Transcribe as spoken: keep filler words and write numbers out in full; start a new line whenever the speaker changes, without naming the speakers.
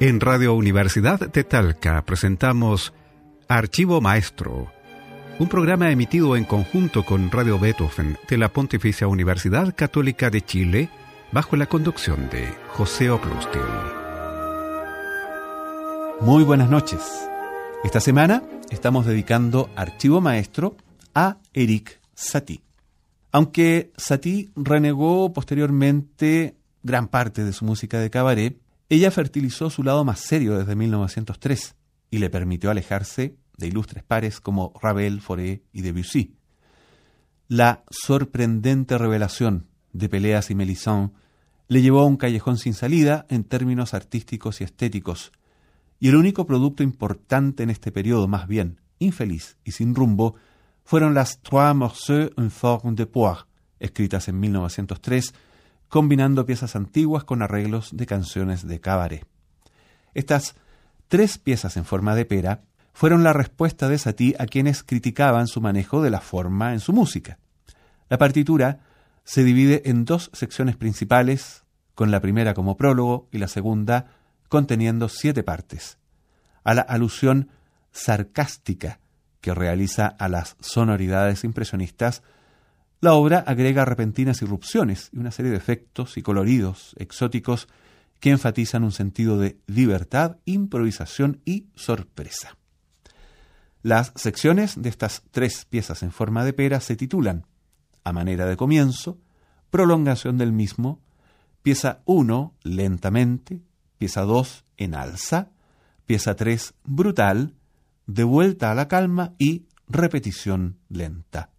En Radio Universidad de Talca presentamos Archivo Maestro, un programa emitido en conjunto con Radio Beethoven de la Pontificia Universidad Católica de Chile, bajo la conducción de José Oclustil.
Muy buenas noches. Esta semana estamos dedicando Archivo Maestro a Erik Satie. Aunque Satie renegó posteriormente gran parte de su música de cabaret, ella fertilizó su lado más serio desde mil novecientos tres y le permitió alejarse de ilustres pares como Ravel, Fauré y Debussy. La sorprendente revelación de Péléas y Melisande le llevó a un callejón sin salida en términos artísticos y estéticos, y el único producto importante en este periodo, más bien infeliz y sin rumbo, fueron las Trois morceaux en forme de poire, escritas en mil novecientos tres, combinando piezas antiguas con arreglos de canciones de cabaret. Estas tres piezas en forma de pera fueron la respuesta de Satie a quienes criticaban su manejo de la forma en su música. La partitura se divide en dos secciones principales, con la primera como prólogo y la segunda conteniendo siete partes. A la alusión sarcástica que realiza a las sonoridades impresionistas, la obra agrega repentinas irrupciones y una serie de efectos y coloridos exóticos que enfatizan un sentido de libertad, improvisación y sorpresa. Las secciones de estas tres piezas en forma de pera se titulan, a manera de comienzo, prolongación del mismo, pieza uno, lentamente, pieza dos, en alza, pieza tres, brutal, de vuelta a la calma y repetición lenta.